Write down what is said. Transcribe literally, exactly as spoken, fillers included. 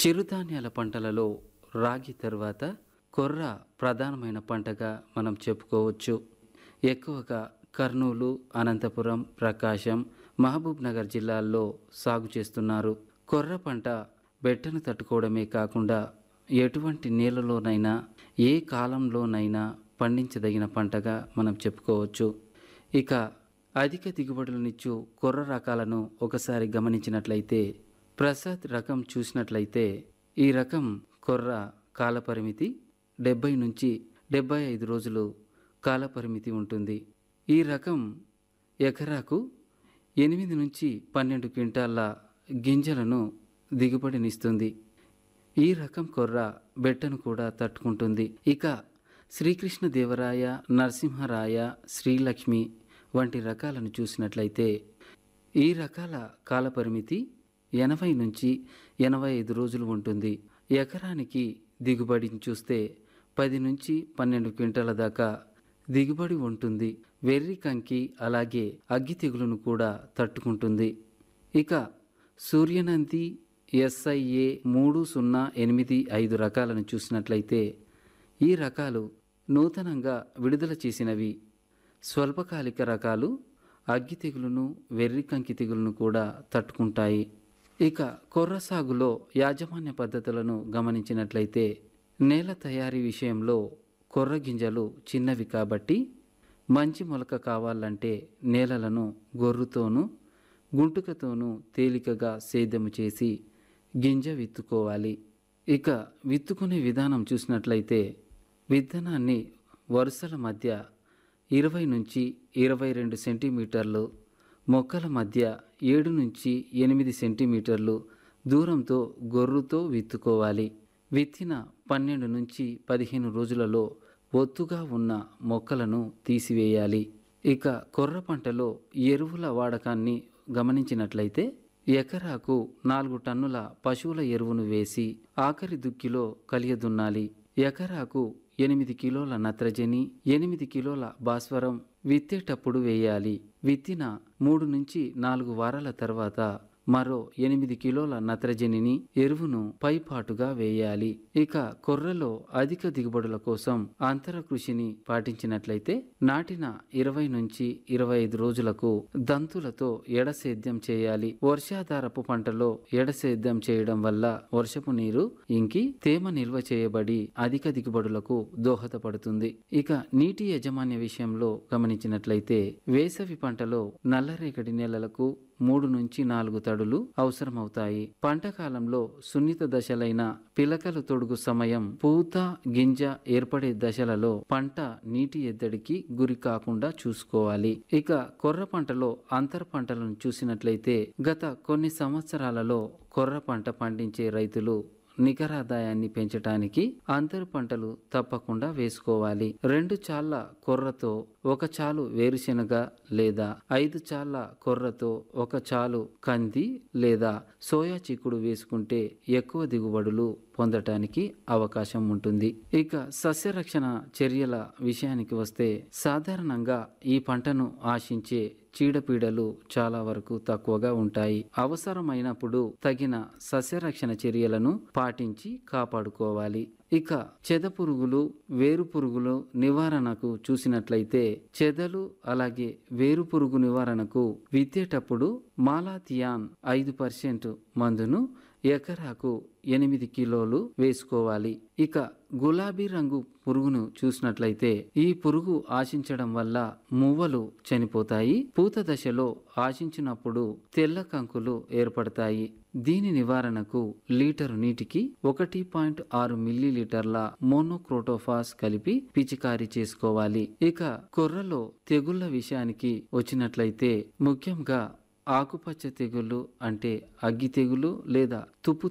చిరుధాన్యాల పంటలలో రాగి తర్వాత కొర్ర ప్రధానమైన పంటగా మనం చెప్పుకోవచ్చు. ఎక్కువగా కర్నూలు, అనంతపురం, ప్రకాశం, మహబూబ్ నగర్ జిల్లాల్లో సాగు చేస్తున్నారు. కొర్ర పంట బెట్టను తట్టుకోవడమే కాకుండా ఎటువంటి నేలలోనైనా ఏ కాలంలోనైనా పండించదగిన పంటగా మనం చెప్పుకోవచ్చు. ఇక అధిక దిగుబడులనిచ్చు కొర్ర రకాలను ఒకసారి గమనించినట్లయితే ప్రసాద్ రకం చూసినట్లయితే ఈ రకం కొర్ర కాలపరిమితి డెబ్బై నుంచి డెబ్బై ఐదు రోజులు కాలపరిమితి ఉంటుంది. ఈ రకం ఎకరాకు ఎనిమిది నుంచి పన్నెండు క్వింటాళ్ళ గింజలను దిగుబడినిస్తుంది. ఈ రకం కొర్ర బెట్టను కూడా తట్టుకుంటుంది. ఇక శ్రీకృష్ణదేవరాయ, నరసింహరాయ, శ్రీలక్ష్మి వంటి రకాలను చూసినట్లయితే ఈ రకాల కాలపరిమితి ఎనభై నుంచి ఎనభై ఐదు రోజులు ఉంటుంది. ఎకరానికి దిగుబడిని చూస్తే పది నుంచి పన్నెండు క్వింటాల దాకా దిగుబడి ఉంటుంది. వెర్రి కంకి అలాగే అగ్గి తెగులును కూడా తట్టుకుంటుంది. ఇక సూర్యనంది ఎస్ఐఏ మూడు సున్నా ఎనిమిది ఐదు రకాలను చూసినట్లయితే ఈ రకాలు నూతనంగా విడుదల చేసినవి. స్వల్పకాలిక రకాలు అగ్గి తెగులును, వెర్రి కంకి తెగులును కూడా తట్టుకుంటాయి. ఇక కొర్ర సాగులో యాజమాన్య పద్ధతులను గమనించినట్లయితే నేల తయారీ విషయంలో కొర్ర గింజలు చిన్నవి కాబట్టి మంచి మొలక కావాలంటే నేలలను గొర్రుతోనూ గుంటుకతోనూ తేలికగా సేద్యము చేసి గింజ విత్తుకోవాలి. ఇక విత్తుకునే విధానం చూసినట్లయితే విత్తనాన్ని వరుసల మధ్య ఇరవై నుంచి ఇరవై రెండు సెంటీమీటర్లు, మొక్కల మధ్య ఏడు నుంచి ఎనిమిది సెంటీమీటర్లు దూరంతో గొర్రుతో విత్తుకోవాలి. విత్తిన పన్నెండు నుంచి పదిహేను రోజులలో ఒత్తుగా ఉన్న మొక్కలను తీసివేయాలి. ఇక కొర్ర పంటలో ఎరువుల వాడకాన్ని గమనించినట్లయితే ఎకరాకు నాలుగు టన్నుల పశువుల ఎరువును వేసి ఆఖరి దుక్కిలో కలియదున్నాలి. ఎకరాకు ఎనిమిది కిలోల నత్రజని, ఎనిమిది కిలోల భాస్వరం విత్తేటప్పుడు వేయాలి. విత్తిన మూడు నుంచి నాలుగు వారాల తర్వాత మరో ఎనిమిది కిలోల నత్రజనిని ఎరువును పైపాటుగా వేయాలి. ఇక కొర్రలో అధిక దిగుబడుల కోసం అంతర కృషిని పాటించినట్లయితే నాటిన ఇరవై నుంచి ఇరవై ఐదు రోజులకు దంతులతో ఎడసేద్యం చేయాలి. వర్షాధారపు పంటలో ఎడసేద్యం చేయడం వల్ల వర్షపు నీరు ఇంకి తేమ నిల్వ చేయబడి అధిక దిగుబడులకు దోహదపడుతుంది. ఇక నీటి యాజమాన్య విషయంలో గమనించినట్లయితే వేసవి పంటలో నల్లరేగడి నేలలకు మూడు నుంచి నాలుగు తడులు అవసరమవుతాయి. పంట కాలంలో సున్నిత దశలైన పిలకలు తొడుగు సమయం, పూత గింజ ఏర్పడే దశలలో పంట నీటి ఎద్దడికి గురి కాకుండా చూసుకోవాలి. ఇక కొర్ర పంటలో అంతర పంటలను చూసినట్లయితే గత కొన్ని సంవత్సరాలలో కొర్ర పంట పండించే రైతులు నికరాదాయాన్ని పెంచటానికి అంతర పంటలు తప్పకుండా వేసుకోవాలి. రెండు చాళ్ల కొర్రతో ఒక చాలు వేరుశెనగ లేదా ఐదు చాళ్ల కొర్రతో ఒక చాలు కంది లేదా సోయా చిక్కుడు వేసుకుంటే ఎక్కువ దిగుబడులు పొందటానికి అవకాశం ఉంటుంది. ఇక సస్యరక్షణ చర్యల విషయానికి వస్తే సాధారణంగా ఈ పంటను ఆశించే చీడపీడలు చాలా వరకు తక్కువగా ఉంటాయి. అవసరమైనప్పుడు తగిన సస్యరక్షణ చర్యలను పాటించి కాపాడుకోవాలి. ఇక చెద పురుగులు, వేరు పురుగులు నివారణకు చూసినట్లయితే చెదలు అలాగే వేరు పురుగు నివారణకు విత్తేటప్పుడు మాలాథియాన్ ఐదు పర్సెంట్ మందును ఎకరాకు ఎనిమిది కిలోలు వేసుకోవాలి. ఇక గులాబీ రంగు పురుగును చూసినట్లయితే ఈ పురుగు ఆశించడం వల్ల మువ్వలు చనిపోతాయి. పూత దశలో ఆశించినప్పుడు తెల్ల కంకులు ఏర్పడతాయి. దీని నివారణకు లీటరు నీటికి ఒకటి పాయింట్ ఆరు మిల్లీ లీటర్ల మోనోక్రోటోఫాస్ కలిపి పిచికారీ చేసుకోవాలి. ఇక కొర్రలో తెగుళ్ల విషయానికి వచ్చినట్లయితే ముఖ్యంగా ఆకుపచ్చ తెగులు అంటే అగ్గి తెగులు లేదా తుప్పు